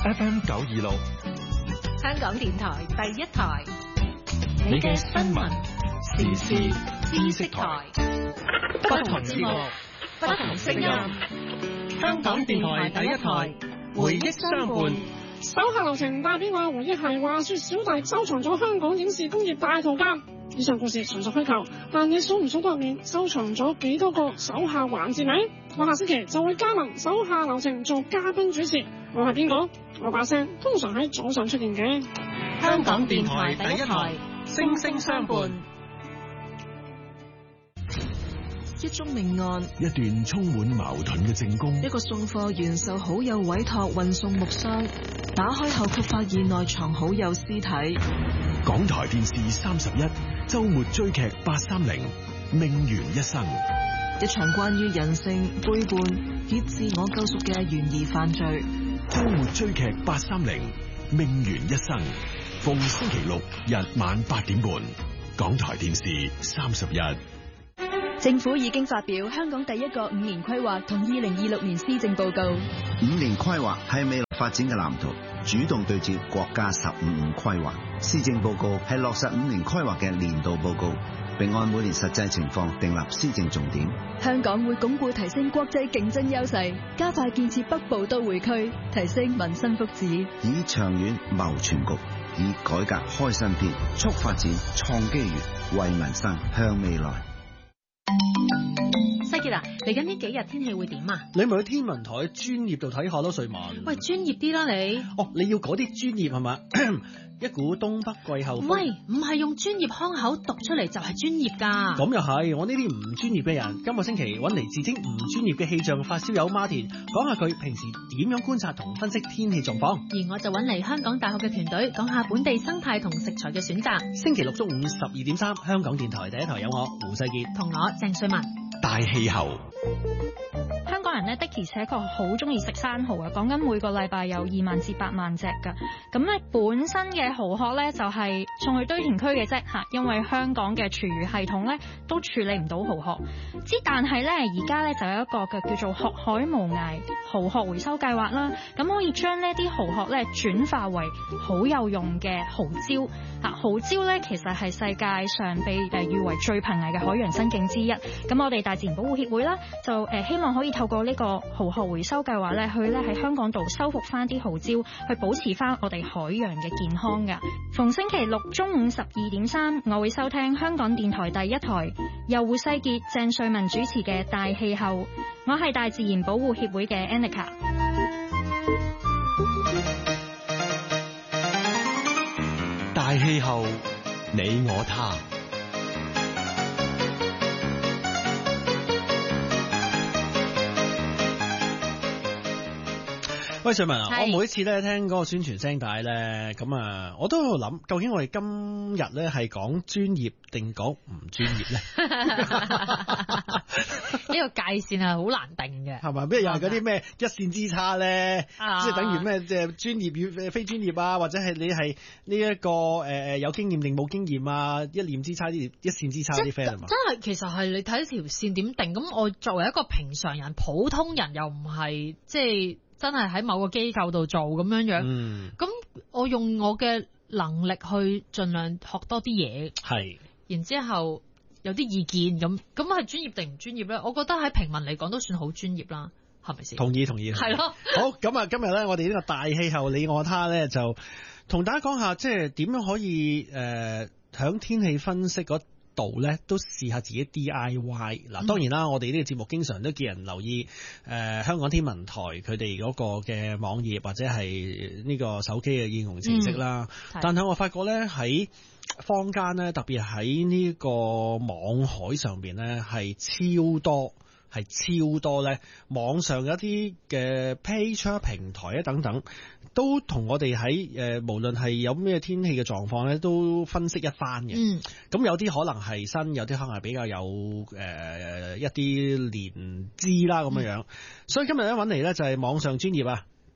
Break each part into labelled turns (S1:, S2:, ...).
S1: FM 926，
S2: 香港電台第一台，
S1: 你嘅新聞時事知識台，不同節目，不同聲音，香港電台第一台，回憶相伴。
S3: 手下留情，大邊話回憶係話說小弟收藏咗香港影視工業大圖鑑。以上故事純屬虛構，但你數唔數得入面收藏咗幾多個手下環節呢？我下星期就會加盟手下留情做嘉賓主持。我係邊個？我把聲通常喺早上出現嘅。
S1: 香港電台第一台，聲聲相伴。
S4: 一宗命案，
S5: 一段充滿矛盾嘅證供，
S4: 一個送貨員受好友委託運送木箱，打開後卻發現內藏好友屍體。
S5: 港台電視31周末追劇830，命懸一生，
S4: 一場關於人性背叛以自我救贖嘅懸疑犯罪。
S5: 周末追劇830，命懸一生，逢星期六日晚8點半，港台電視31。
S6: 政府已經發表香港第一個5年規劃同2026年施政報告。
S7: 5年規劃係未來發展嘅藍圖，主動對接國家15五規劃。施政報告係落實5年規劃嘅年度報告，並按每年實際情況訂立施政重點。
S6: 香港會鞏固提升國際競爭優勢，加快建設北部都會區，提升民生福祉，
S7: 以長遠謀全局，以改革開新篇，促發展創機遇，為民生向未來。
S2: 西傑啊，嚟緊呢幾日天氣會點啊？
S8: 你咪去天文台專業度睇下咯，瑞文。
S2: 喂，專業啲啦你。
S8: 哦，你要嗰啲專業係嘛？一股東北季候風。
S2: 喂，唔係用專業腔口讀出嚟就係專業㗎。
S8: 咁又係，我呢啲唔專業嘅人，今個星期揾嚟自稱唔專業嘅氣象發燒友 Martin，講下佢平時點樣觀察同分析天氣狀況。
S2: 而我就揾嚟香港大學嘅團隊講下本地生態同食材嘅選擇。
S8: 星期六中午12.3，香港電台第一台有我胡世傑
S2: 同我鄭瑞文。
S5: 大氣候。
S9: 香港人呢的而且確好中意食生蠔啊，講緊每個禮拜有2萬至8萬隻㗎。咁咧本身嘅蠔殼咧就係送去堆填區嘅啫嚇，因為香港嘅廚餘系統咧都處理唔到蠔殼。但係咧而家咧就有一個嘅叫做學海無涯蠔殼回收計劃啦，咁可以將呢啲蠔殼咧轉化為好有用嘅蠔礁。蠔礁咧其實係世界上被譽為最瀕危嘅海洋生境之一。咁我哋大自然保護協會啦，就希望可以透過呢個蠔殼回收計劃咧，去咧喺香港度修復翻啲蠔礁，去保持翻我哋海洋嘅健康噶。逢星期六中午12.3，我會收聽香港電台第一台，由胡世傑、鄭瑞文主持嘅大氣候。我係大自然保護協會嘅 Annika。
S5: 大氣候，你我他。
S8: 喂，瑞文啊，我每次咧聽嗰個宣傳聲帶咧，咁啊，我都喺度諗，究竟我哋今日咧係講專業定講唔專業咧？
S2: 呢個界線係好難定嘅，
S8: 係咪？咩又係嗰啲咩一線之差咧？即係等於咩即係專業與非專業啊，或者係你係呢一個有經驗定冇經驗啊？一念之差啲一線之差啲 friend 係嘛？
S2: 真係其實係你睇條線點定？咁我作為一個平常人、普通人，又唔係即係真係喺某個機構度做咁樣樣。咁我用我嘅能力去盡量學多啲嘢，係，然之後有啲意見咁係專業定唔專業咧？我覺得喺平民嚟講都算好專業啦，係咪先？同意，係咯。
S8: 好，咁啊，今日咧，我哋呢個大氣候你我他咧，就同大家講下，即係點樣可以響天氣分析嗰度咧，都試下自己 DIY。嗱，當然啦，我哋呢個節目經常都叫人留意香港天文台佢哋嗰個嘅網頁或者係呢個手機嘅應用程式啦。但係我發覺咧喺坊間咧，特別喺呢個網海上邊咧，係超多咧，網上有一啲嘅 page 平台啊等等，都同我哋喺無論係有咩天氣嘅狀況咧，都分析一番嘅。咁有啲可能係新，有啲可能係比較有一啲年資啦咁樣樣。所以今日咧揾嚟咧就係網上專業啊，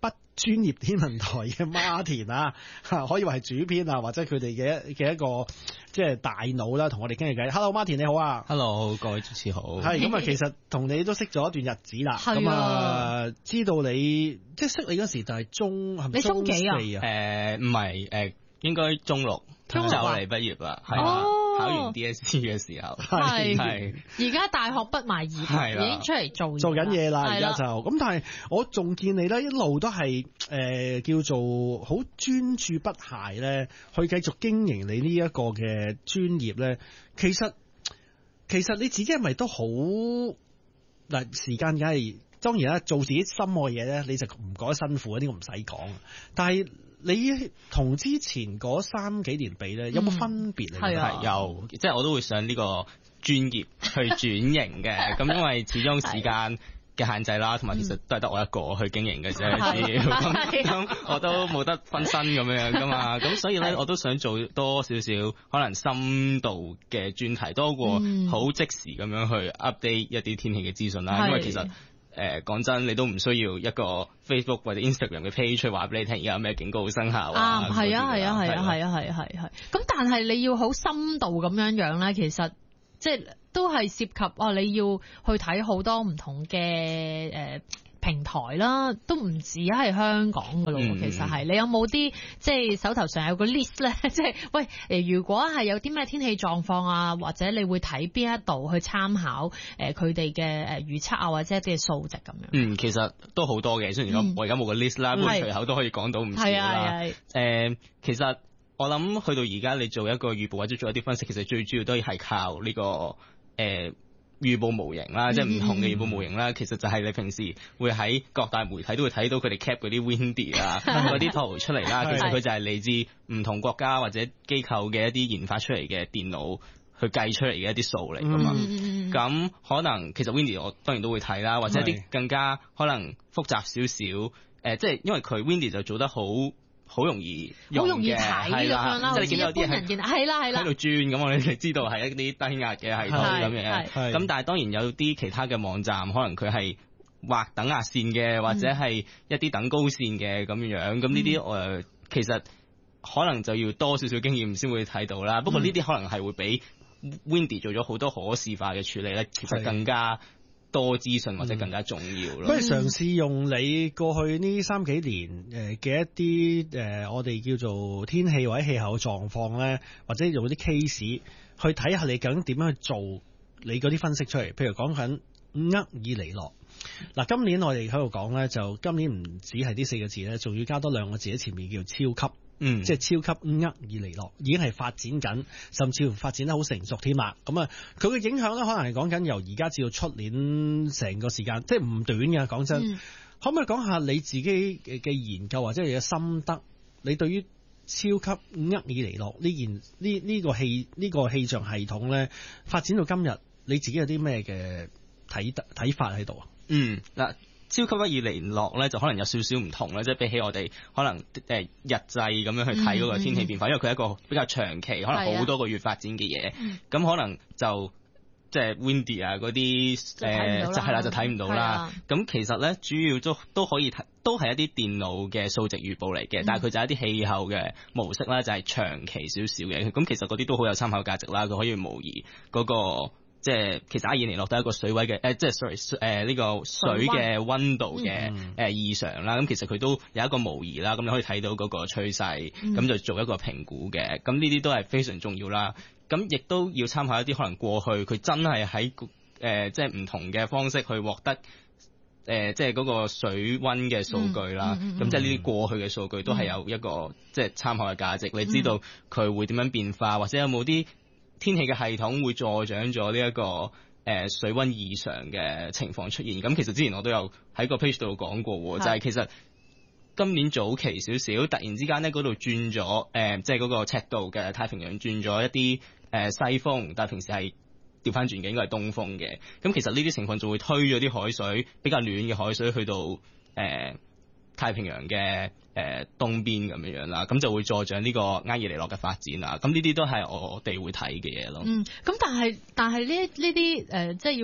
S8: 不專業天文台嘅 Martin 啊，可以話係主編啊，或者佢哋嘅一個即係大腦啦，同我哋傾下偈。Hello Martin 你好啊
S10: ，Hello 各位主持好。係
S8: 咁啊，其實同你都識咗一段日子啦，咁啊知道你即係識你嗰時就係係咪中幾啊？
S10: 唔係應該中六就嚟畢業啦，係啊。考完 DSE 嘅時候，係
S2: 而家大學畢埋業，已經出嚟做
S8: 緊嘢啦。而家就咁，但係我仲見你咧，一路都係叫做好專注不懈咧，去繼續經營你呢一個嘅專業咧。其實你自己係咪都好嗱？時間梗係當然啦，做自己心愛嘢咧，你就唔覺得辛苦，呢個唔使講。但係你同之前嗰3幾年比咧，有冇分別嚟？
S10: 係有，即係我都會想呢個專業去轉型嘅。咁因為始終時間嘅限制啦，同埋其實都係得我一個去經營嘅啫，主要咁我都冇得分身咁樣噶嘛。咁所以咧，我都想做多少少可能深度嘅專題，多過好即時咁樣去 update 一啲天氣嘅資訊啦。因為其實講真，你都唔需要一個 Facebook 或者 Instagram 嘅 page 去話俾你聽，而家有咩警告生效啊？
S2: 係咁但係你要好深度咁樣咧，其實即係都係涉及你要去睇好多唔同嘅平台啦，都唔止係香港噶咯。其實係你有冇啲即係手頭上有個 list 咧？即係喂如果係有啲咩天氣狀況啊，或者你會睇邊一度去參考佢哋嘅預測啊，或者一啲嘅數值咁樣？
S10: 其實都好多嘅。雖然我而家冇個 list 啦，不過隨口都可以講到唔少啦。其實我諗去到而家，你做一個預報或者做一啲分析，其實最主要都係靠呢個預報模型啦，即係唔同嘅預報模型啦。其實就係你平時會喺各大媒體都會睇到佢哋 cap 嗰啲 windy 啊嗰啲圖出嚟啦。其實佢就係嚟自唔同國家或者機構嘅一啲研發出嚟嘅電腦去計出嚟嘅一啲數嚟㗎嘛。咁可能其實 windy 我當然都會睇啦，或者一啲更加可能複雜少少即係因為佢 windy 就做得好容易用嘅，係啦，即係你見到有啲人喺度轉咁，我哋就知道係一啲低壓嘅系統咁樣。咁但係當然有啲其他嘅網站，可能佢係畫等壓線嘅，或者係一啲等高線嘅咁樣。咁呢啲其實可能就要多少少經驗先會睇到啦。不過呢啲可能係會比 Windy 做咗好多可視化嘅處理咧，其實更加多資訊或者更加重要咯。
S8: 不如嘗試用你過去呢3幾年嘅一啲我哋叫做天氣或者氣候嘅狀況咧，或者用啲 case 去睇下你究竟點樣去做你嗰啲分析出嚟。譬如講緊厄爾尼諾嗱，今年我哋喺度講咧，就今年唔止係呢4個字咧，仲要加多2個字喺前面叫超級。即係超級厄爾尼諾已經係發展緊，甚至乎發展得好成熟添啦。咁啊，佢嘅影響咧，可能係講緊由而家至到出年成個時間，即係唔短嘅。講真，可唔可以講下你自己嘅研究或者你嘅心得？你對於超級厄爾尼諾呢個氣象系統咧，發展到今日，你自己有啲咩嘅睇法喺度啊？
S10: 嗱。超級厄爾尼諾咧就可能有少少唔同啦，即係比起我哋可能日滯咁樣去睇嗰個天氣變化，因為佢係一個比較長期，可能好多個月發展嘅嘢，咁可能就即係 windy 啊嗰啲就係啦，就睇唔到啦。咁其實咧主要都可以睇，都係一啲電腦嘅數值預報嚟嘅，但係佢就係一啲氣候嘅模式啦，就係長期少少嘅。咁其實嗰啲都好有參考價值啦，佢可以模擬嗰個。即係其實厄爾尼諾都係一個水位嘅即係呢個水嘅溫度嘅異常啦。咁其實佢都有一個模擬啦，咁你可以睇到嗰個趨勢，咁就做一個評估嘅。咁呢啲都係非常重要啦。咁亦都要參考一啲可能過去佢真係喺即係唔同嘅方式去獲得即係嗰個水溫嘅數據啦。咁即係呢啲過去嘅數據都係有一個即係參考嘅價值。你知道佢會點樣變化，或者有冇啲天氣嘅系統會助長咗呢一個水溫異常嘅情況出現。咁其實之前我都有喺個 page 度講過，就係其實今年早期少少，突然之間咧嗰度轉咗即係嗰個赤道嘅太平洋轉咗一啲西風，但係平時係調翻轉嘅，應該係東風嘅。咁其實呢啲情況就會推咗啲海水比較暖嘅海水去到太平洋嘅東邊咁樣啦，咁就會助長呢個厄爾尼諾嘅發展啦。咁呢啲都係我哋會睇嘅嘢咯。
S2: 咁但係呢啲即係要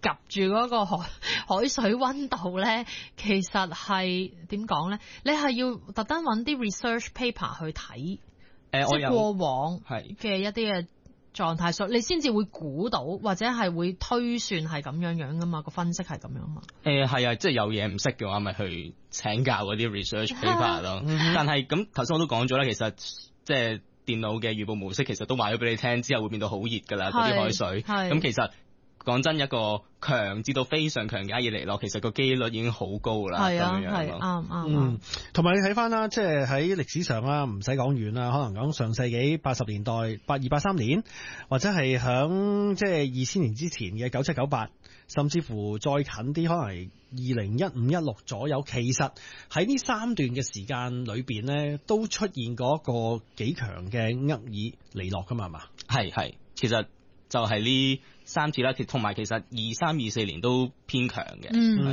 S2: 夾住嗰個海水溫度咧，其實係點講咧？你係要特登揾啲 research paper 去睇，即係過往嘅一啲嘅狀態，所以你先至會估到，或者係會推算係咁樣噶嘛，個分析係咁樣嘛。
S10: 係啊，即係有嘢唔識嘅話，咪去請教嗰啲 research paper 咯。但係咁頭先我都講咗啦，其實即係電腦嘅預報模式其實都話咗俾你聽，之後會變到好熱㗎啦，嗰啲海水。咁其實講真，一個強至到非常強嘅厄爾尼諾，其實個機率已經好高啦。
S2: 係啊，係啱。
S8: 同埋你睇翻啦，即係喺歷史上啦，唔使講遠啦，可能講上世紀80年代82、83年，或者係響即係2000年之前嘅97、98，甚至乎再近啲，可能係2015、16左右。其實喺呢3段嘅時間裏邊咧，都出現過一個幾強嘅厄爾尼諾噶嘛，係嘛？
S10: 係，其實就係呢3次啦，同埋其實23、24年都偏強嘅。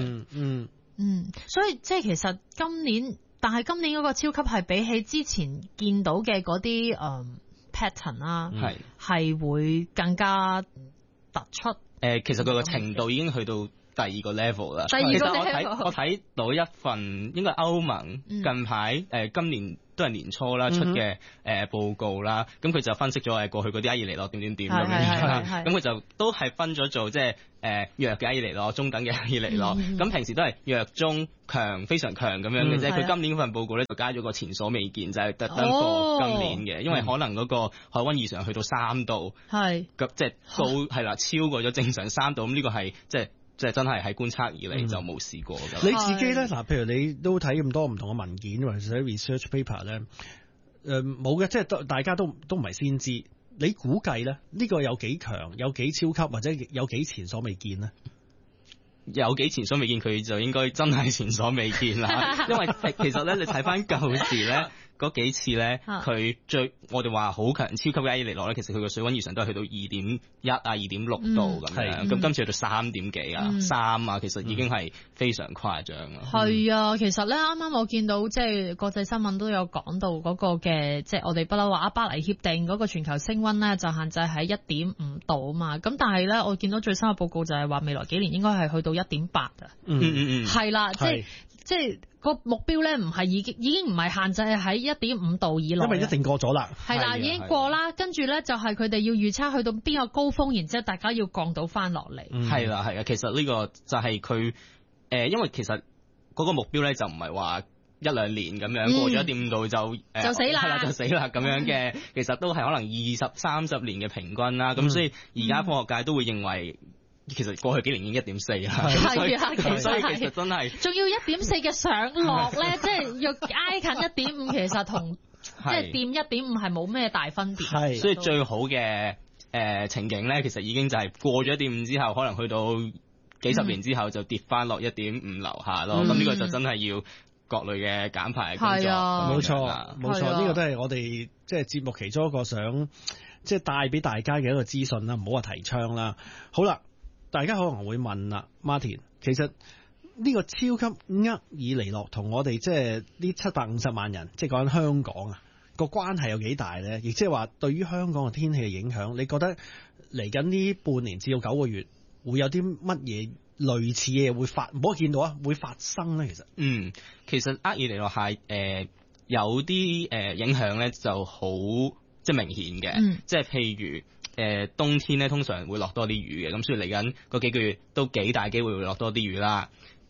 S2: 所以即係其實今年嗰個超級係比起之前見到嘅嗰啲pattern 啦，係會更加突出。
S10: 其實佢個程度已經去到第二個 level 啦。其實我睇到一份應該歐盟近排今年都係年初啦出嘅報告啦，咁佢就分析咗過去嗰啲厄爾尼諾點咁樣，咁佢就都係分咗做即係弱嘅厄爾尼諾、中等嘅厄爾尼諾，咁平時都係弱、中、強、非常強咁樣嘅啫。佢今年嗰份報告咧就加咗個前所未見，就係特登過今年嘅，因為可能嗰個海溫異常去到3度，即係高係啦，超過咗正常3度，咁呢個係即係真係喺觀測以嚟就冇試過㗎。
S8: 你自己咧嗱，譬如你都睇咁多唔同嘅文件或者 research paper 咧，冇嘅，即係大家都唔係先知。你估計咧呢個有幾強、有幾超級，或者有幾前所未見咧？
S10: 有幾前所未見，佢就應該真係前所未見啦。因為其實咧，你睇翻舊時咧。嗰幾次咧，佢我哋話好強超級嘅厄爾尼諾咧，其實佢個水溫異常都係去到2.1啊、2.6度咁樣，咁今次去到3點幾啊、3啊，其實已經係非常誇張啦。
S2: 係啊，其實咧啱啱我見到即係國際新聞都有講到嗰個嘅，即係我哋不嬲話巴黎協定嗰個全球升溫咧就限制喺1.5度啊嘛，咁但係咧我見到最新嘅報告就係話未來幾年應該係去到1.8啊。係啦，即係個目標咧，唔係已經唔係限制喺1.5度以內，
S8: 因為一定過咗啦。
S2: 係啦，已經過啦。跟住咧就係佢哋要預測去到邊個高峰，然之後大家要降到翻落嚟。
S10: 係啦，其實呢個就係佢因為其實嗰個目標咧就唔係話1-2年咁樣過咗1.5度就死啦，就死啦咁樣嘅。其實都係可能20-30年嘅平均啦。咁所以而家科學界都會認為。其實過去幾年已經1.4啦，所以其實真係
S2: 仲要1.4嘅上落咧，即係要挨近1.5，其實同即係掂1.5係冇咩大分別。
S10: 所以最好嘅情景咧，其實已經就係過咗1.5之後，可能去到幾十年之後就跌翻落1.5樓下咯。咁呢個就真係要各類嘅減排工作。
S8: 冇錯，呢個都係我哋即係節目其中一個想即係帶俾大家嘅一個資訊啦，唔好話提倡啦。好啦。大家可能會問啦，Martin，其實呢個超級厄爾尼諾同我哋即係呢750萬人，即係講緊香港啊，個關係有幾大咧？亦即係話對於香港嘅天氣嘅影響，你覺得嚟緊呢半年至到9個月會有啲乜嘢類似嘅嘢會發？唔好見到啊，會發生咧？
S10: 其實厄爾尼諾係有啲影響咧，就好即係明顯嘅，即係譬如。冬天咧通常會落多啲雨嘅，咁所以嚟緊嗰幾個月都幾大機會會落多啲雨啦。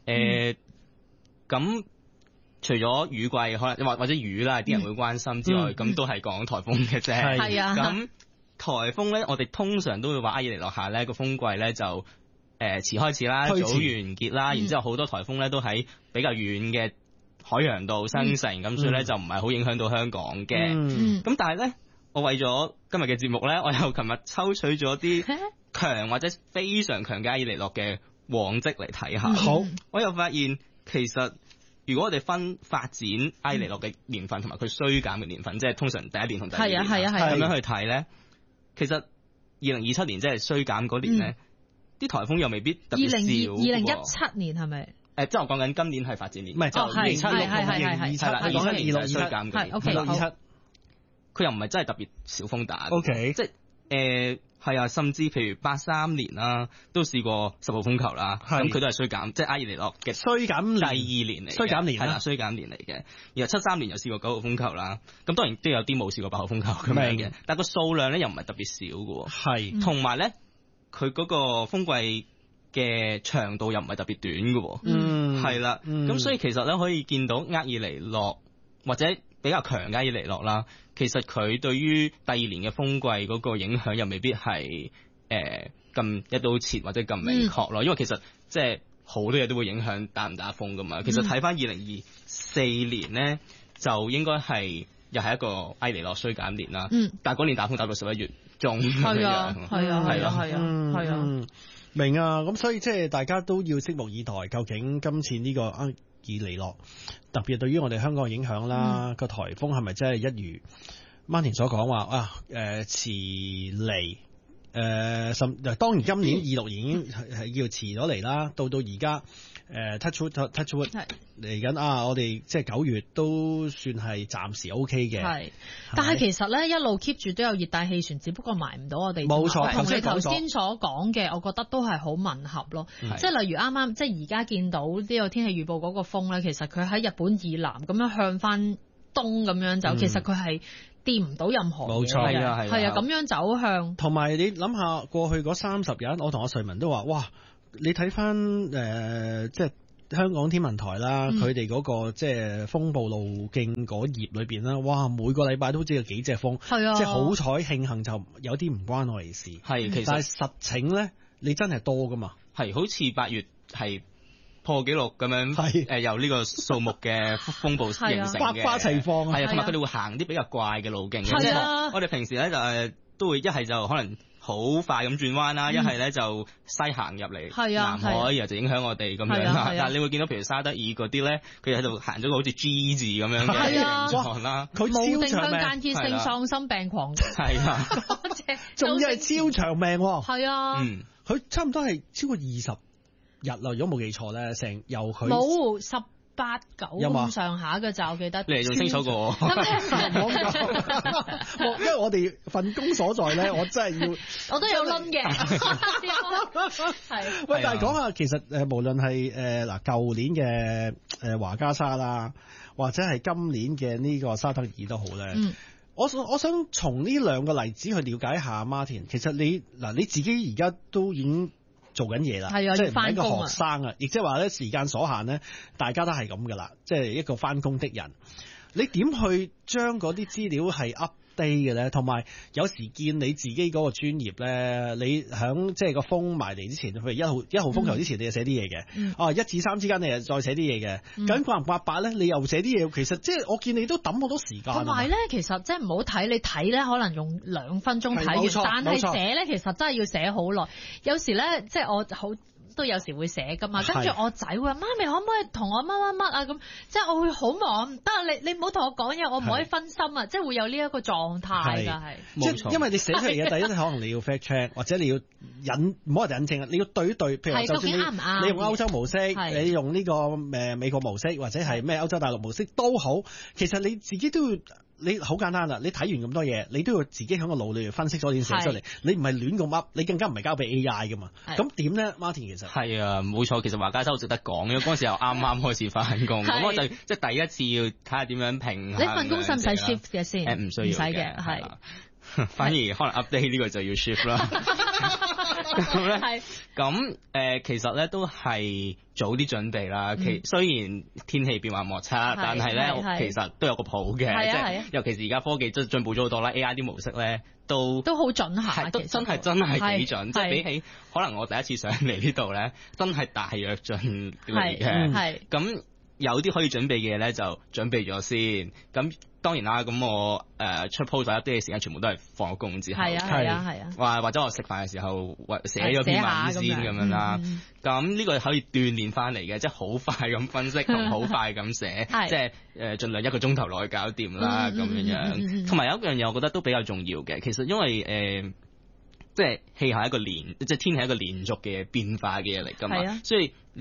S10: 咁除咗雨季可能或者雨啦，啲人會關心之外，咁都係講颱風嘅啫。
S2: 係啊。
S10: 咁颱風咧，我哋通常都會話厄爾尼諾下咧個風季咧就遲開始啦，早完結啦，然之後好多颱風咧都喺比較遠嘅海洋度生成，咁所以咧就唔係好影響到香港嘅。咁但係咧。我為咗今日嘅節目咧，我又琴日抽取咗啲強或者非常強嘅厄爾尼諾嘅往績嚟睇下。
S8: 好，
S10: 我又發現其實如果我哋分發展厄爾尼諾嘅年份同埋佢衰減嘅年份，即係通常第一年同第二年咁樣去睇咧，其實2027年即係衰減嗰年咧，啲颱風又未必特別少。
S2: 2017年係咪？
S10: 即係我講緊今年係發展年，
S8: 唔係就2027啦，你講緊26、27，
S10: 係 OK。佢又唔係真係特別少風打，即係係啊，甚至譬如83年啦，都試過10號風球啦，咁佢都係衰減，即係厄爾尼諾嘅
S8: 衰減
S10: 第2年嚟，
S8: 衰減年
S10: 係啦，衰減年嚟嘅。然後73年又試過9號風球啦，咁當然都有啲冇試過8號風球咁樣嘅，但個數量咧又唔係特別少嘅喎。
S8: 係，
S10: 同埋咧，佢嗰個風季嘅長度又唔係特別短嘅喎。係啦，咁所以其實咧可以見到厄爾尼諾或者比較強嘅厄爾尼諾啦，其實佢對於第2年嘅風季嗰個影響又未必係咁一刀切或者咁明確咯，因為其實即係好多嘢都會影響打唔打風噶嘛。其實睇翻2024年咧，就應該係又係一個厄爾尼諾衰減年啦。但係嗰年打風打到11月中咁樣。係啊。
S8: 明啊，咁所以即係大家都要拭目以待，究竟今次呢個厄爾尼諾特別對於我哋香港嘅影響啦，個颱風係咪真係一如 Martin 所講話啊？遲嚟當然今年26年已經係要遲咗嚟啦，到而家touch wood 嚟緊啊！我哋即係9月都算係暫時 OK 嘅。係，
S2: 但係其實咧一路 keep 住都有熱帶氣旋，只不過埋唔到我哋。
S8: 冇錯，
S2: 同你頭先所講嘅，我覺得都係好吻合咯。即係例如啱啱即係而家見到呢個天氣預報嗰個風咧，其實佢喺日本以南咁樣向翻東咁樣走，其實佢係掂唔到任何嘢。冇錯，係啊，咁樣走向。同埋你諗下過去嗰30日，我同阿瑞文都話：哇！你睇翻即係香港天文台啦，佢哋嗰個即係風暴路徑嗰頁裏邊啦，哇！每個禮拜都知有幾隻風，即係好彩慶幸就有啲唔關我哋事。係，其實但係實情咧，你真係多噶嘛？係，好似8月係破紀錄咁樣，由呢個數目嘅風暴形成嘅百花齊放。係啊，同埋佢哋會行啲比較怪嘅路徑嘅。係啊，我哋平時咧就都會一係就可能好快咁轉彎啦，一係咧就西行入嚟南海，然後就影響我哋咁樣啦。但係你會見到譬如沙德爾嗰啲咧，佢喺度行咗個好似 G 字咁樣嘅形狀啦。佢無定向間歇性喪心病狂。係啊，仲要係超長命。係啊，佢差唔多係超過20日啦，如果冇記錯咧，成由佢冇18、9咁上下嘅就我記得。你哋仲清楚過我。因為我哋份工所在咧，我真係要我都有諗嘅。係。喂，但係講下其實無論係舊年嘅華加沙啦，或者係今年嘅呢個沙特爾都好咧。我想從呢兩個例子去了解下 Martin。其實你自己而家都已經做緊嘢啦，即係唔係一個學生啊，亦即係話咧時間所限咧，大家都係咁噶啦，即係一個返工的人。你點去將嗰啲資料係 update 嘅咧？同埋有時見你自己嗰個專業咧，你響即係個風埋嚟之前，譬如1號風球之前，你就寫啲嘢嘅。1至3之間，你又再寫啲嘢嘅。咁掛唔掛8咧？你又寫啲嘢。其實即係我見你都抌好多時間。同埋咧，其實即係唔好睇，你睇咧可能用2分鐘睇完，但係寫咧其實真係要寫好耐。有時咧，即係我好。都有時會寫噶嘛，跟住我仔會話：媽咪可唔可以同我乜啊咁？即係我會好忙，得你唔好同我講嘢，我唔可以分心啊！即係會有呢一個狀態㗎，係。冇錯，因為你寫出嚟嘅第一可能你要 fact check， 或者你要唔好話引證啊，你要對，譬如就算你用歐洲模式，你用呢個美國模式，或者係咩歐洲大陸模式都好，其實你自己都要。你好簡單啦，你睇完咁多嘢，你都要自己喺個腦裏分析咗點寫出嚟。你唔係亂咁噏，你更加唔係交俾 AI 噶嘛。咁點咧 ，Martin 其實係啊，冇錯。其實華加州好值得講，因為嗰陣時又啱啱開始返工，咁我就即係第一次要睇下點樣評。你份工使唔使 shift 嘅先？唔需要嘅，係。反而可能 update 呢個就要 shift 啦。咁咧，其實咧都係早啲準備啦。雖然天氣變幻莫測，但係咧其實都有個譜嘅。即係尤其是而家科技真係進步咗好多啦 ，AI 啲模式咧都好準下，真係幾準。即係比起可能我第一次上嚟呢度咧，真係大躍進嚟嘅。咁有啲可以準備嘅嘢咧，就準備咗先。咁當然啦，咁我出 post 一啲嘅時間，全部都係放咗工之後。係啊。或者我食飯嘅時候寫咗篇文先咁樣啦。咁呢個可以鍛鍊翻嚟嘅，即係好快咁分析同好快咁寫，即係盡量1個鐘頭內搞掂啦咁樣。同埋有一樣嘢，我覺得都比較重要嘅。其實因為即係氣候係一個即係天氣係一個連續嘅變化嘅嘢嚟㗎嘛。所以你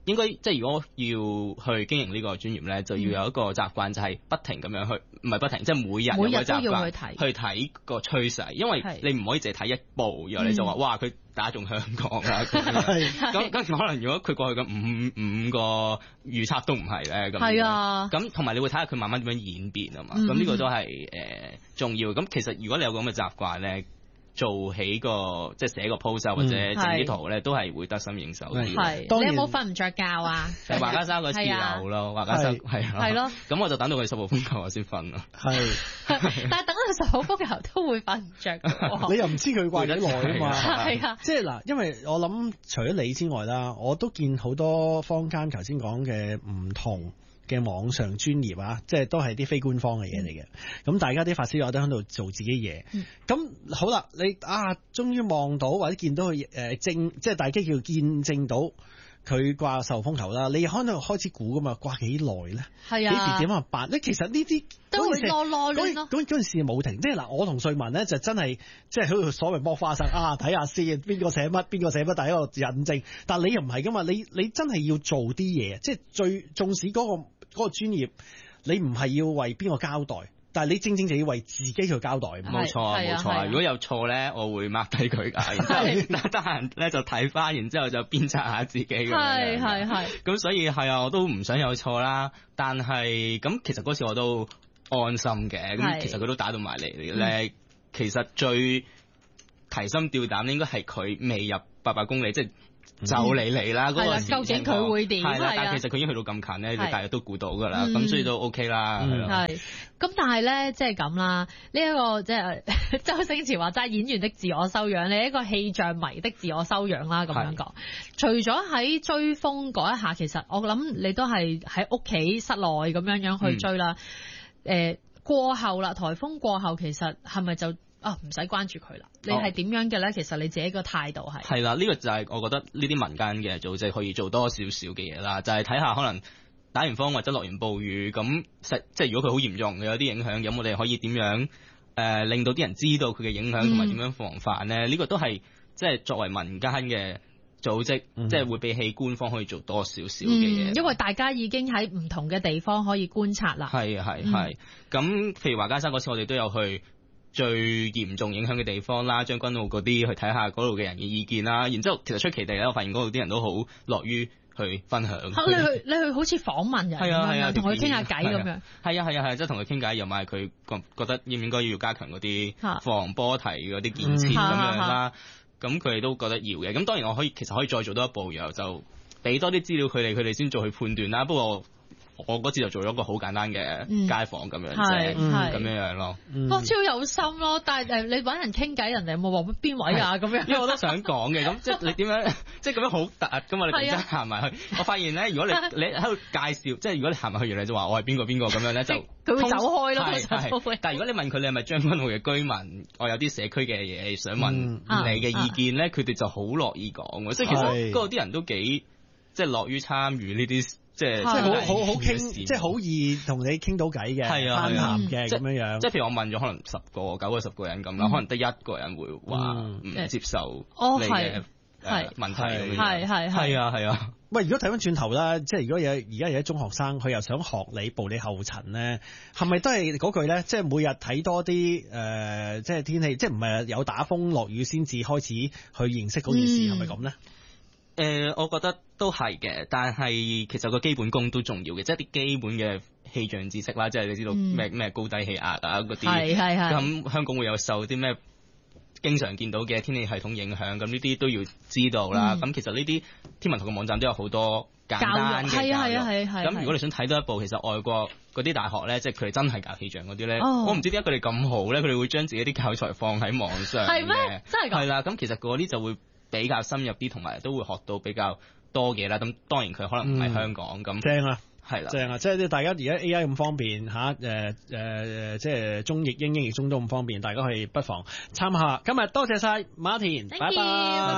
S10: 應該即係如果要去經營呢個專業咧，就要有一個習慣，就係不停咁樣去，唔係不停，即係每日有個習慣去睇個趨勢，因為你唔可以淨係睇一步，然後你就話哇佢打中香港啦，咁可能如果佢過去嘅五個預測都唔係咧，咁同埋你會睇下佢慢慢點樣演變啊嘛，咁呢個都係重要。咁其實如果你有咁嘅習慣咧，做起個即係寫個 post 或者整啲圖咧，都係會得心應手啲。
S2: 你有冇瞓唔着覺啊？
S10: 華家山嗰次有咯，華家山係咯。咁我就等到佢10號風球我先瞓咯。
S2: 但係等到10號風球都會瞓唔着。
S8: 你又唔知佢掛幾耐啊嘛？
S2: 係啊，
S8: 即係嗱，因為我諗除咗你之外啦，我都見好多坊間頭先講嘅唔同嘅網上專業啊，即係都係啲非官方嘅嘢嚟嘅。咁大家啲法師有得喺度做自己嘢。咁好啦，你終於望到或者見到佢即係大家叫見證到佢掛10號風球啦。你可能開始估噶嘛，掛幾耐咧？係啊，幾時點辦咧？其實呢啲
S2: 都會囉囉咯。
S8: 嗰件事冇停，即係嗱，我同瑞文咧就真係即係喺度所謂剝花生睇下先，邊個寫乜，但係一個印證。但係你又唔係噶嘛，你真係要做啲嘢，即係縱使嗰個專業，你唔係要為邊個交代，但係你正正就要為自己去交代。冇
S10: 錯。如果有錯咧，我會 mark 低佢㗎，然之後得閒咧就睇翻，然之後就鞭策下自己咁樣。係。咁所以係啊，我都唔想有錯啦。但係咁其實嗰次我都安心嘅。咁其實佢都打到埋嚟咧。其實最提心吊膽應該係佢未入800公里，即係就嚟啦嗰個時間。究竟佢會點？係啦，但係其實佢已經去到咁近咧，你大約都估到㗎啦。咁所以都 OK 啦。
S2: 係。咁但係咧，即係咁啦。呢一個即係周星馳話齋演員的自我修養，你一個氣象迷的自我修養啦。咁樣講，除咗喺追風嗰一下，其實我諗你都係喺屋企室內咁樣去追啦。過後啦，颱風過後，其實係咪就唔使關注佢啦？你係點樣嘅咧？其實你自己個態度係
S10: 啦，呢個就係我覺得呢啲民間嘅組織可以做多少少嘅嘢啦，就係睇下可能打完風或者落完暴雨咁，即係如果佢好嚴重嘅有啲影響，咁我哋可以點樣令到啲人知道佢嘅影響同埋點樣防範咧？呢個都係即係作為民間嘅組織，即係會比起官方可以做多少少嘅嘢。
S2: 因為大家已經喺唔同嘅地方可以觀察啦。
S10: 係。咁譬如華家山嗰次，我哋都有去最嚴重影響嘅地方啦，將軍澳嗰啲去睇下嗰度嘅人嘅意見啦。然之後其實出奇地咧，我發現嗰度啲人都好樂於去分享。
S2: 你去好似訪問人咁樣，同佢傾下偈咁樣。
S10: 係，即係同佢傾偈，又問佢覺得應唔應該要加強嗰啲防波堤嗰啲建設咁樣啦。咁佢哋都覺得要嘅。咁當然其實可以再做多一步，然後就俾多啲資料佢哋先做去判斷啦。不過我嗰次就做咗一個好簡單嘅街訪咁樣啫，咁樣咯。
S2: 哇，超有心咯！但係你揾人傾偈，人哋有冇話邊位啊？咁樣。
S10: 因為我都想講嘅，咁即係你點樣，即係咁樣好突兀噶嘛？你突然間行埋去，我發現咧，如果你喺度介紹，即係如果你行埋去完你就話我係邊個咁樣咧，就
S2: 佢會走開咯。
S10: 但係如果你問佢你係咪將軍澳嘅居民，我有啲社區嘅嘢想問你嘅意見咧，佢哋就好樂意講。即係其實嗰度啲人都幾即係樂於參與呢啲。即係
S8: 好傾，即係好易同你傾到偈嘅，攀談嘅咁樣。
S10: 即係譬如我問咗可能9個10個人咁啦，可能得1個人會話唔接受你嘅問題。係啊。
S8: 喂，如果睇翻轉頭啦，即係如果而家有啲中學生，佢又想學你步你後塵咧，係咪都係嗰句咧？即係每日睇多啲即係天氣，即係唔係有打風落雨先至開始去認識嗰件事，係咪咁咧？
S10: 我覺得都係嘅，但係其實個基本功都重要嘅，即係啲基本嘅氣象知識啦，即係你知道咩高低氣壓啊嗰啲，咁香港會有受啲咩經常見到嘅天氣系統影響，咁呢啲都要知道啦。咁其實呢啲天文台嘅網站都有好多簡單嘅教育。咁如果你想睇多一步，其實外國嗰啲大學咧，即係佢哋真係教氣象嗰啲咧，我唔知點解佢哋咁好咧，佢哋會將自己啲教材放喺網上。
S2: 係咩？真係㗎？
S10: 係啦，咁其實嗰啲就會比較深入啲，同埋都會學到比較多嘢啦。咁當然佢可能唔係香港咁。
S8: 正啊！
S10: 係啦，
S8: 正啊！即係大家而家 AI 咁方便嚇，即係中譯英，英譯中都咁方便，大家可以不妨參考下。今日多謝晒馬田，拜拜。